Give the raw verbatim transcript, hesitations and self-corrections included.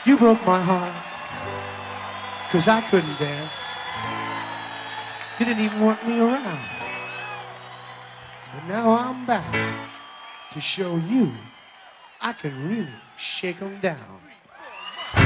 You broke my heart, cause I couldn't dance. You didn't even want me around. But now I'm back to show you I can really shake 'em down.